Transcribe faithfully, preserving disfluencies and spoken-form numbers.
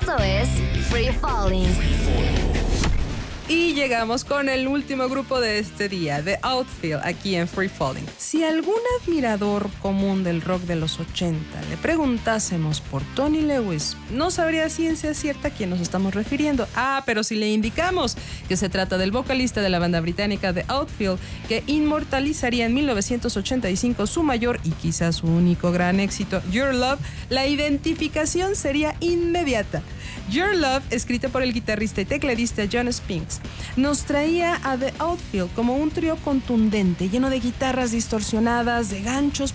Esto es Free Falling. Y llegamos con el último grupo de este día, The Outfield, aquí en Free Falling. Si algún admirador común del rock de los ochenta le preguntásemos por Tony Lewis, no sabría a ciencia cierta a quién nos estamos refiriendo. Ah, pero si le indicamos que se trata del vocalista de la banda británica The Outfield, que inmortalizaría en mil novecientos ochenta y cinco su mayor y quizás su único gran éxito, Your Love, la identificación sería inmediata. Your Love, escrita por el guitarrista y tecladista John Spinks, nos traía a The Outfield como un trío contundente, lleno de guitarras distorsionadas, de ganchos